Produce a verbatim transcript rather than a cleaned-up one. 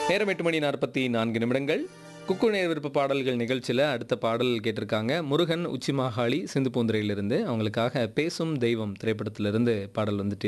நேரம் எட்டு மணி நாற்பத்தி நான்கு நிமிடங்கள். குக்கு நேர் விருப்ப பாடல்கள் நிகழ்ச்சியில் அடுத்த பாடல் கேட்டிருக்காங்க. முருகன் உச்சிமாகாளி சிந்து பூந்துரையிலிருந்து அவங்களுக்காக பேசும் தெய்வம் திரைப்படத்திலிருந்து பாடல் வந்துட்டு